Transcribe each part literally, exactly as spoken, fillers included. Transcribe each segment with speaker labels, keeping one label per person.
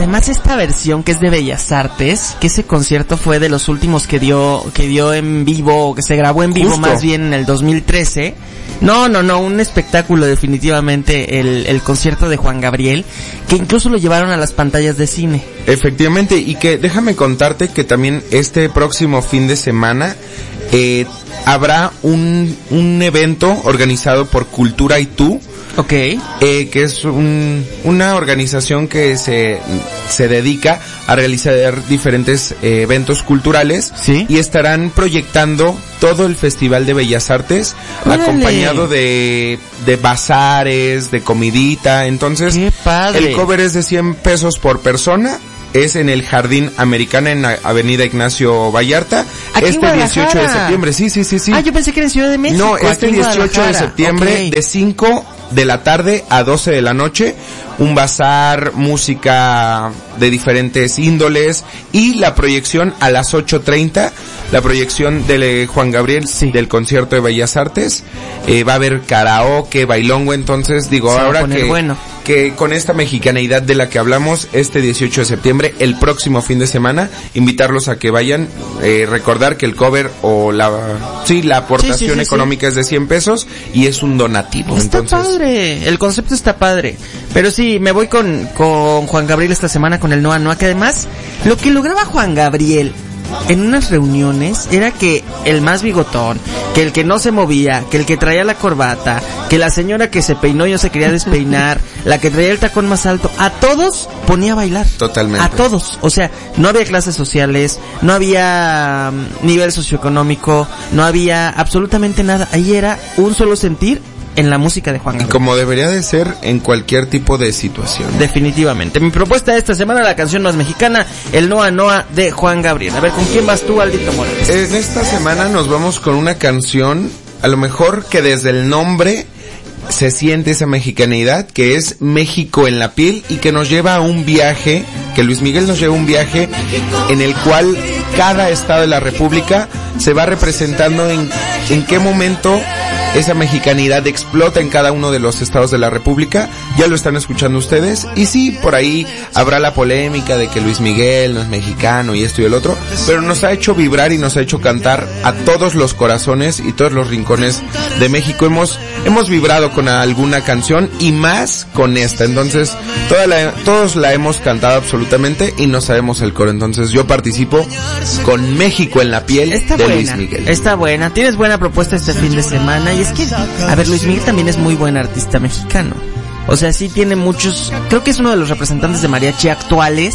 Speaker 1: además esta versión que es de Bellas Artes, que ese concierto fue de los últimos que dio, que dio en vivo, que se grabó en vivo. Justo. Más bien en el dos mil trece. No, no, no, un espectáculo definitivamente el, el concierto de Juan Gabriel, que incluso lo llevaron a las pantallas de cine.
Speaker 2: Efectivamente, y que déjame contarte que también este próximo fin de semana eh, habrá un, un evento organizado por Cultura y Tú.
Speaker 1: Okay.
Speaker 2: Eh, que es un, una organización que se, se dedica a realizar diferentes eh, eventos culturales.
Speaker 1: ¿Sí?
Speaker 2: Y estarán proyectando todo el Festival de Bellas Artes. ¡Órale! Acompañado de, de bazares, de comidita. Entonces,
Speaker 1: ¡qué padre!
Speaker 2: El cover es de cien pesos por persona. Es en el Jardín Americana en la Avenida Ignacio Vallarta. Este dieciocho de septiembre. Sí, sí, sí, sí.
Speaker 1: Ah, yo pensé que era en Ciudad de México.
Speaker 2: No, este dieciocho de septiembre, okay. De cinco de la tarde a doce de la noche. Un bazar, música de diferentes índoles y la proyección a las ocho treinta. La proyección de Juan Gabriel, sí. Del concierto de Bellas Artes. Eh, va a haber karaoke, bailongo, entonces digo,
Speaker 1: se
Speaker 2: ahora que,
Speaker 1: bueno.
Speaker 2: que con esta mexicaneidad de la que hablamos, este dieciocho de septiembre, el próximo fin de semana, invitarlos a que vayan, eh, recordar que el cover o la, sí, la aportación sí, sí, sí, económica sí. Es de cien pesos y es un donativo.
Speaker 1: Está
Speaker 2: entonces,
Speaker 1: padre, el concepto está padre, pero sí, me voy con, con Juan Gabriel esta semana con el Noa Noa, que además, lo que lograba Juan Gabriel en unas reuniones era que el más bigotón, que el que no se movía, que el que traía la corbata, que la señora que se peinó y no se quería despeinar, la que traía el tacón más alto, a todos ponía a bailar.
Speaker 2: Totalmente.
Speaker 1: A todos. O sea, no había clases sociales, no había um, nivel socioeconómico, no había absolutamente nada. Ahí era un solo sentir en la música de Juan Gabriel.
Speaker 2: Como debería de ser en cualquier tipo de situación.
Speaker 1: Definitivamente. Mi propuesta de esta semana, la canción más mexicana, el Noa Noa de Juan Gabriel. A ver, ¿con quién vas tú, Aldito Morales?
Speaker 2: En esta semana nos vamos con una canción, a lo mejor que desde el nombre se siente esa mexicanidad, que es México en la piel, y que nos lleva a un viaje, que Luis Miguel nos lleva a un viaje en el cual cada estado de la República se va representando en, en qué momento esa mexicanidad explota en cada uno de los estados de la República. Ya lo están escuchando ustedes. Y sí, por ahí habrá la polémica de que Luis Miguel no es mexicano y esto y el otro, pero nos ha hecho vibrar y nos ha hecho cantar a todos los corazones y todos los rincones de México. Hemos hemos vibrado con alguna canción y más con esta. Entonces, toda la, todos la hemos cantado absolutamente y no sabemos el coro. Entonces, yo participo con México en la piel
Speaker 1: está
Speaker 2: de
Speaker 1: buena,
Speaker 2: Luis Miguel.
Speaker 1: Está buena. Tienes buena propuesta este fin de semana. Y es que, a ver, Luis Miguel también es muy buen artista mexicano. O sea, sí tiene muchos, creo que es uno de los representantes de mariachi actuales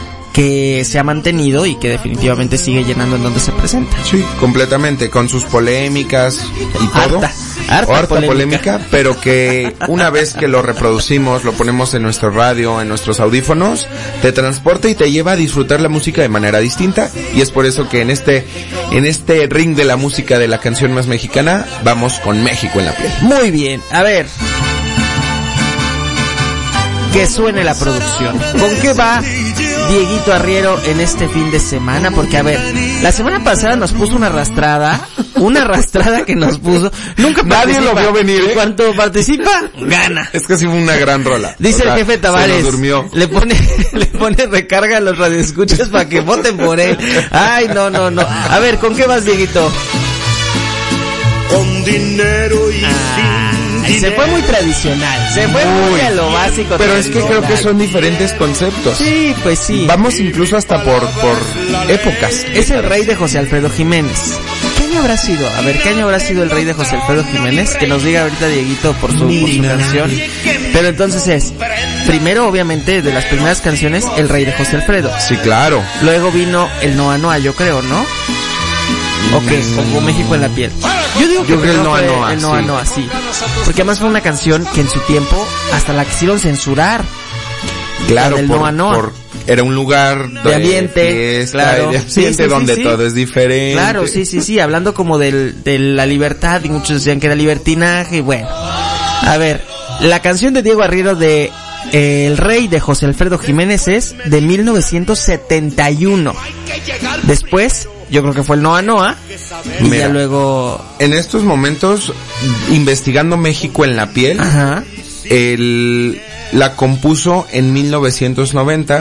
Speaker 1: que se ha mantenido y que definitivamente sigue llenando en donde se presenta.
Speaker 2: Sí, completamente, con sus polémicas y todo.
Speaker 1: Harta, harta,
Speaker 2: harta polémica.
Speaker 1: polémica,
Speaker 2: pero que una vez que lo reproducimos, lo ponemos en nuestro radio, en nuestros audífonos, te transporta y te lleva a disfrutar la música de manera distinta, y es por eso que en este, en este ring de la música de la canción más mexicana, vamos con México en la piel.
Speaker 1: Muy bien, a ver. Que suene la producción. ¿Con qué va Dieguito Arriero en este fin de semana? Porque, a ver, la semana pasada nos puso una arrastrada, una arrastrada que nos puso. Nunca
Speaker 2: nadie lo vio venir, ¿eh?
Speaker 1: Cuando participa, gana.
Speaker 2: Es que sí fue una gran rola.
Speaker 1: Dice o sea, el jefe Tavares,
Speaker 2: se nos durmió.
Speaker 1: Le pone, le pone recarga a los radioescuchas para que voten por él. Ay, no, no, no. A ver, ¿con qué vas, Dieguito?
Speaker 3: Con dinero y
Speaker 1: ah.
Speaker 3: sin
Speaker 1: Se fue muy tradicional, se fue muy, muy a lo básico.
Speaker 2: Pero es que creo que son diferentes conceptos.
Speaker 1: Sí, pues sí.
Speaker 2: Vamos incluso hasta por por épocas.
Speaker 1: Es el rey de José Alfredo Jiménez. ¿Qué año habrá sido? A ver, ¿qué año habrá sido el rey de José Alfredo Jiménez? Que nos diga ahorita Dieguito por su, por su canción. Pero entonces es, primero obviamente de las primeras canciones, el rey de José Alfredo.
Speaker 2: Sí, claro.
Speaker 1: Luego vino el Noa Noa, yo creo, ¿no? Ok, como México en la piel. Yo digo que
Speaker 2: Yo creo el Noa Noa,
Speaker 1: el Noa
Speaker 2: sí.
Speaker 1: Noa, sí. Porque además fue una canción que en su tiempo hasta la quisieron censurar.
Speaker 2: Claro,
Speaker 1: por,
Speaker 2: Noa Noa. Por, era un lugar de,
Speaker 1: de ambiente,
Speaker 2: fiesta,
Speaker 1: claro,
Speaker 2: de ambiente
Speaker 1: sí, sí,
Speaker 2: donde
Speaker 1: sí,
Speaker 2: todo
Speaker 1: sí.
Speaker 2: es diferente.
Speaker 1: Claro, sí, sí, sí, hablando como del, de la libertad, y muchos decían que era libertinaje, y bueno. A ver, la canción de Diego Arriero de eh, El Rey de José Alfredo Jiménez es de mil novecientos setenta y uno. Después, yo creo que fue el Noa Noa, y
Speaker 2: Mira,
Speaker 1: ya luego...
Speaker 2: En estos momentos, investigando México en la piel,
Speaker 1: Ajá.
Speaker 2: el, la compuso en mil novecientos noventa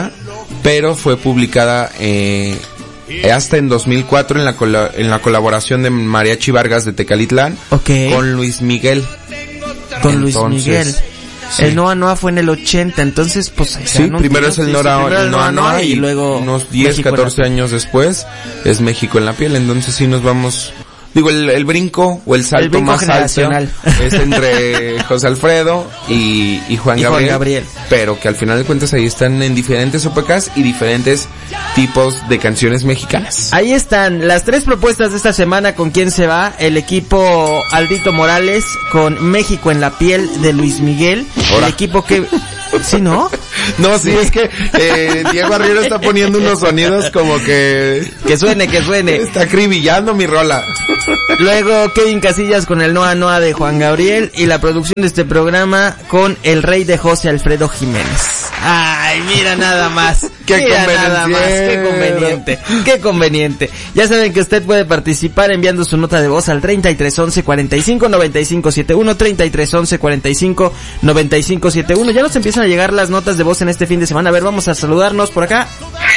Speaker 2: pero fue publicada eh, hasta en dos mil cuatro en la cola- en la colaboración de Mariachi Vargas de Tecalitlán,
Speaker 1: okay,
Speaker 2: con Luis Miguel.
Speaker 1: Con
Speaker 2: Entonces,
Speaker 1: Luis Miguel. Sí. El Noa Noa fue en el ochenta, entonces pues ahí
Speaker 2: sí, primero es el, sí, Nora,
Speaker 1: primero
Speaker 2: el Noa Noa y,
Speaker 1: y luego
Speaker 2: unos diez,
Speaker 1: México
Speaker 2: catorce años después es México en la piel, entonces sí nos vamos, digo, el, el brinco o el salto
Speaker 1: el brinco
Speaker 2: más alto es entre José Alfredo y, y, Juan,
Speaker 1: y
Speaker 2: Gabriel,
Speaker 1: Juan Gabriel,
Speaker 2: pero que al final de cuentas ahí están en diferentes O P Ks y diferentes tipos de canciones mexicanas.
Speaker 1: Ahí están las tres propuestas de esta semana. ¿Con quién se va? El equipo Aldito Morales con México en la piel de Luis Miguel. Ahora. El equipo que... ¿Sí, no?
Speaker 2: No, sí, es que eh, Diego Arriero está poniendo unos sonidos como que...
Speaker 1: Que suene, que suene.
Speaker 2: Está acribillando mi rola.
Speaker 1: Luego Kevin Casillas con el Noa Noa de Juan Gabriel y la producción de este programa con el rey de José Alfredo Jiménez. Ay, mira nada más.
Speaker 2: Qué
Speaker 1: mira nada más. Qué conveniente. Qué conveniente. Ya saben que usted puede participar enviando su nota de voz al treinta y tres once cuarenta y cinco noventa y cinco setenta y uno, treinta y tres once cuarenta y cinco noventa y cinco setenta y uno. Ya nos empiezan a llegar las notas de voz en este fin de semana. A ver, vamos a saludarnos por acá.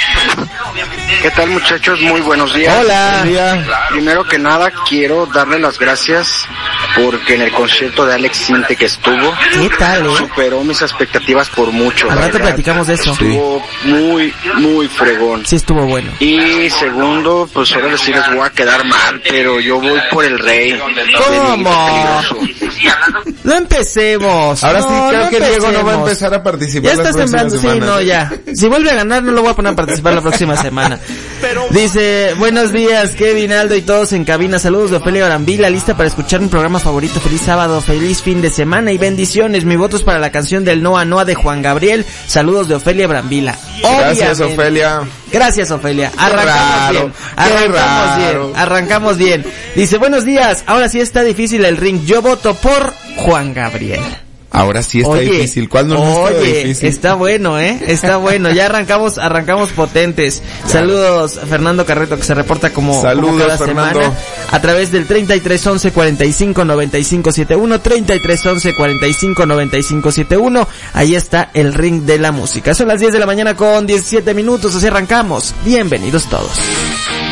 Speaker 3: ¿Qué tal, muchachos? Muy buenos días.
Speaker 1: Hola.
Speaker 3: Buen día. Primero que nada, quiero darle las gracias porque en el concierto de Alex Sinte que estuvo,
Speaker 1: ¿qué tal, eh?
Speaker 3: superó mis expectativas por mucho.
Speaker 1: Al rato platicamos de eso.
Speaker 3: Estuvo sí. muy, muy fregón.
Speaker 1: Sí, estuvo bueno.
Speaker 3: Y segundo, pues ahora sí les voy a quedar mal, pero yo voy por el rey.
Speaker 1: ¿Cómo? No empecemos.
Speaker 2: Ahora
Speaker 1: no,
Speaker 2: sí creo
Speaker 1: no
Speaker 2: que
Speaker 1: empecemos.
Speaker 2: Diego no va a empezar a participar.
Speaker 1: Ya estás temblando, sí, no, ya. Si vuelve a ganar, no lo voy a poner a participar la próxima semana. Dice, buenos días, Kevin, Aldo y todos en cabina. Saludos de Ofelia Brambila, lista para escuchar mi programa favorito. Feliz sábado, feliz fin de semana y bendiciones. Mi voto es para la canción del Noa Noa de Juan Gabriel. Saludos de Ofelia Brambila.
Speaker 2: Gracias, Obviamente. Ofelia.
Speaker 1: Gracias, Ofelia. Arrancamos bien. Arrancamos bien. Arrancamos bien. Dice, buenos días. Ahora sí está difícil el ring. Yo voto por Juan Gabriel.
Speaker 2: Ahora sí está
Speaker 1: oye,
Speaker 2: difícil. ¿Cuándo no está
Speaker 1: oye,
Speaker 2: difícil?
Speaker 1: Está bueno, ¿eh? Está bueno. Ya arrancamos, arrancamos potentes. Ya. Saludos, Fernando Carreto, que se reporta como,
Speaker 2: Saludos,
Speaker 1: como cada
Speaker 2: Fernando.
Speaker 1: semana. A través del treinta y tres once cuarenta y cinco noventa y cinco setenta y uno, treinta y tres once cuarenta y cinco noventa y cinco setenta y uno. Ahí está el ring de la música. Son las diez de la mañana con diecisiete minutos, así arrancamos. Bienvenidos todos.